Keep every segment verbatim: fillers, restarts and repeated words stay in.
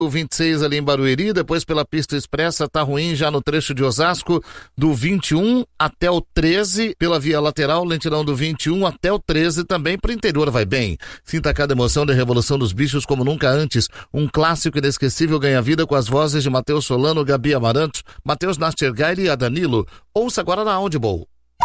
O vinte e seis ali em Barueri, depois pela pista expressa tá ruim já no trecho de Osasco, do vinte e um até o treze, pela via lateral, lentidão do vinte e um até o treze, também pro interior vai bem. Sinta cada emoção de Revolução dos Bichos como nunca antes. Um clássico inesquecível ganha vida com as vozes de Matheus Solano, Gabi Amarantos, Matheus Nastergaile e a Danilo. Ouça agora na Audible.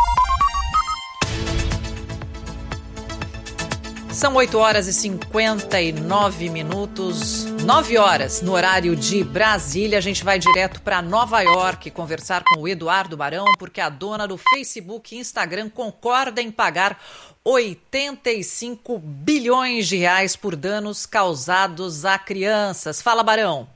São oito horas e cinquenta e nove minutos, nove horas no horário de Brasília. A gente vai direto para Nova York conversar com o Eduardo Barão, porque a dona do Facebook e Instagram concorda em pagar oitenta e cinco bilhões de reais por danos causados a crianças. Fala, Barão.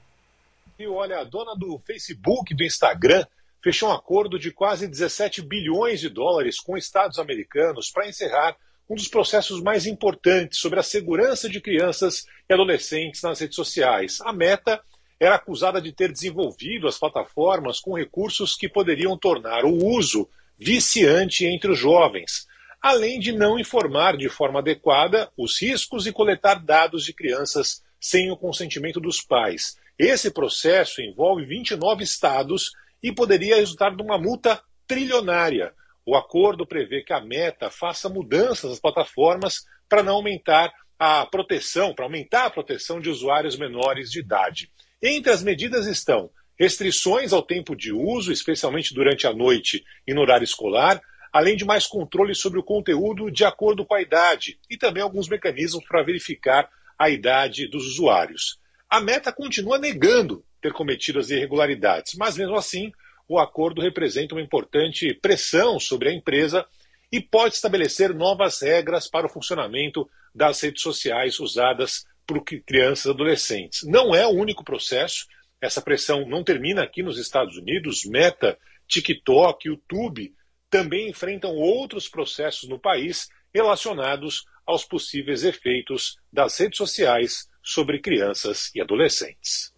E olha, a dona do Facebook e do Instagram fechou um acordo de quase dezessete bilhões de dólares com estados americanos para encerrar um dos processos mais importantes sobre a segurança de crianças e adolescentes nas redes sociais. A Meta era acusada de ter desenvolvido as plataformas com recursos que poderiam tornar o uso viciante entre os jovens, além de não informar de forma adequada os riscos e coletar dados de crianças sem o consentimento dos pais. Esse processo envolve vinte e nove estados e poderia resultar numa multa trilionária. O acordo prevê que a Meta faça mudanças nas plataformas para não aumentar a proteção, para aumentar a proteção de usuários menores de idade. Entre as medidas estão restrições ao tempo de uso, especialmente durante a noite e no horário escolar, além de mais controle sobre o conteúdo de acordo com a idade e também alguns mecanismos para verificar a idade dos usuários. A Meta continua negando ter cometido as irregularidades, mas mesmo assim o acordo representa uma importante pressão sobre a empresa e pode estabelecer novas regras para o funcionamento das redes sociais usadas por crianças e adolescentes. Não é o único processo, essa pressão não termina aqui nos Estados Unidos. Meta, TikTok, YouTube também enfrentam outros processos no país relacionados aos possíveis efeitos das redes sociais sobre crianças e adolescentes.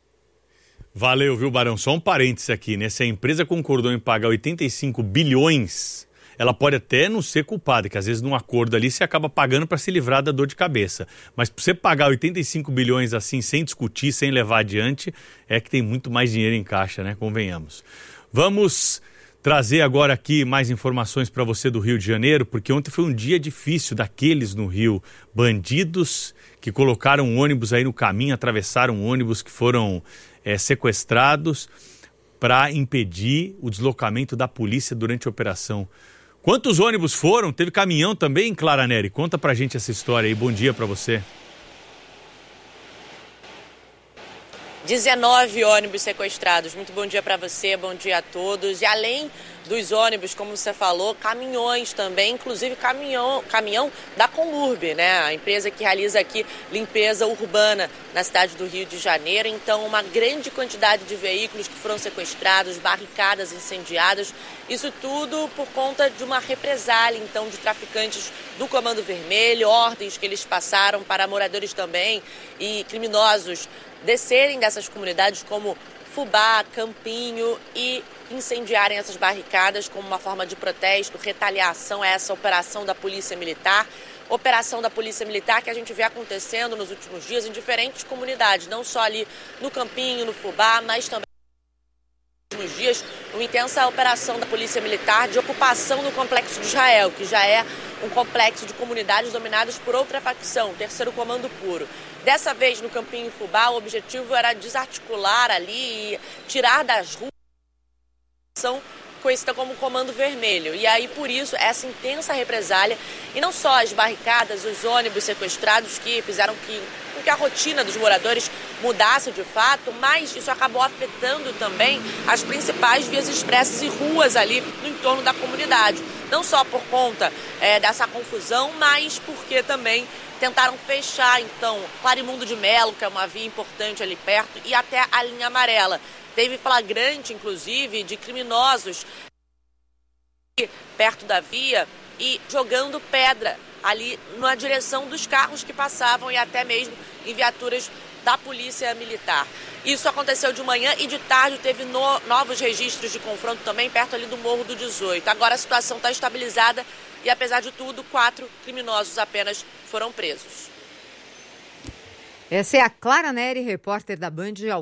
Valeu, viu, Barão? Só um parênteses aqui, né? Se a empresa concordou em pagar oitenta e cinco bilhões, ela pode até não ser culpada, que às vezes num acordo ali você acaba pagando para se livrar da dor de cabeça. Mas para você pagar oitenta e cinco bilhões assim, sem discutir, sem levar adiante, é que tem muito mais dinheiro em caixa, né? Convenhamos. Vamos trazer agora aqui mais informações para você do Rio de Janeiro, porque ontem foi um dia difícil daqueles no Rio. Bandidos que colocaram um ônibus aí no caminho, atravessaram um ônibus que foram É, sequestrados para impedir o deslocamento da polícia durante a operação. Quantos ônibus foram? Teve caminhão também, Clara Neri? Conta pra gente essa história aí. Bom dia para você. dezenove ônibus sequestrados. Muito bom dia para você, bom dia a todos. E além dos ônibus, como você falou, caminhões também, inclusive caminhão, caminhão da Conurb, né? A empresa que realiza aqui limpeza urbana na cidade do Rio de Janeiro. Então, uma grande quantidade de veículos que foram sequestrados, barricadas incendiadas. Isso tudo por conta de uma represália, então, de traficantes do Comando Vermelho, ordens que eles passaram para moradores também e criminosos descerem dessas comunidades como Fubá, Campinho e incendiarem essas barricadas como uma forma de protesto, retaliação a essa operação da Polícia Militar. Operação da Polícia Militar que a gente vê acontecendo nos últimos dias em diferentes comunidades, não só ali no Campinho, no Fubá, mas também nos últimos dias uma intensa operação da Polícia Militar de ocupação no Complexo de Israel, que já é um complexo de comunidades dominadas por outra facção, o Terceiro Comando Puro. Dessa vez, no Campinho Fubá, o objetivo era desarticular ali e tirar das ruas a facção conhecida como Comando Vermelho. E aí, por isso, essa intensa represália, e não só as barricadas, os ônibus sequestrados que fizeram que, que a rotina dos moradores mudasse de fato, mas isso acabou afetando também as principais vias expressas e ruas ali no entorno da comunidade. Não só por conta é, dessa confusão, mas porque também tentaram fechar, então, Clarimundo de Melo, que é uma via importante ali perto, e até a linha amarela. Teve flagrante, inclusive, de criminosos perto da via e jogando pedra ali na direção dos carros que passavam e até mesmo em viaturas da Polícia Militar. Isso aconteceu de manhã e de tarde teve no, novos registros de confronto também perto ali do Morro do dezoito. Agora a situação está estabilizada e, apesar de tudo, quatro criminosos apenas foram presos. Essa é a Clara Neri, repórter da Band